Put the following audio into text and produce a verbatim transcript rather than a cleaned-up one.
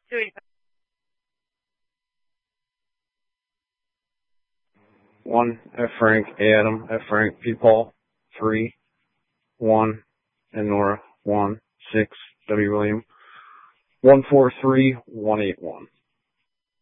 Two One, F Frank, A Adam, F Frank, P Paul, three, one, and Nora, one, six, W William, one four three, one eight one.